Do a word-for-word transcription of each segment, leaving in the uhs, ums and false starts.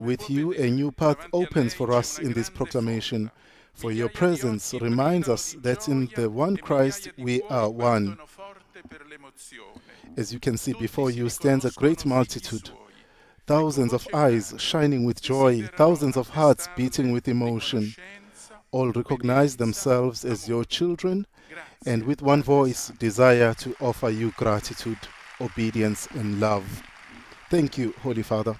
With you, a new path opens for us in this proclamation, for your presence reminds us that in the one Christ we are one. As you can see before you stands a great multitude, thousands of eyes shining with joy, thousands of hearts beating with emotion. All recognize themselves as your children and with one voice desire to offer you gratitude, obedience and love. Thank you, Holy Father.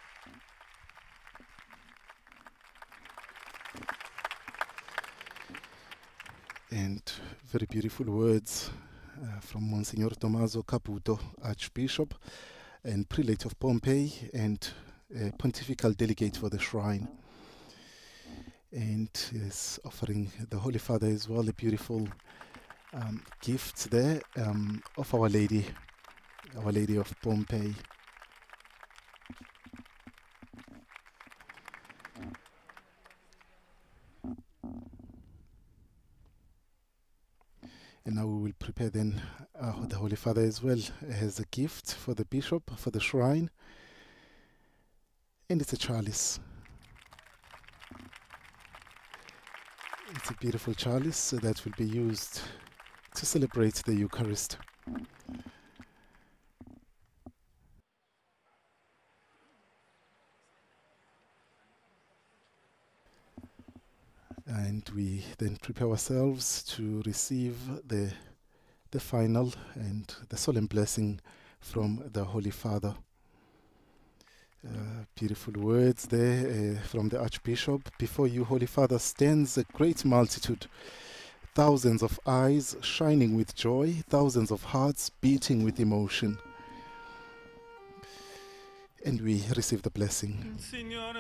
And very beautiful words uh, from Monsignor Tommaso Caputo, Archbishop and Prelate of Pompeii and uh, Pontifical Delegate for the Shrine. And is offering the Holy Father as well a beautiful um, gift there um, of Our Lady, Our Lady of Pompeii. And now we will prepare then uh, the Holy Father as well has a gift for the Bishop, for the Shrine. And it's a chalice. It's a beautiful chalice that will be used to celebrate the Eucharist. And we then prepare ourselves to receive the, the final and the solemn blessing from the Holy Father. Uh, beautiful words there uh, from the Archbishop. Before you, Holy Father, stands a great multitude, thousands of eyes shining with joy, thousands of hearts beating with emotion. And we receive the blessing.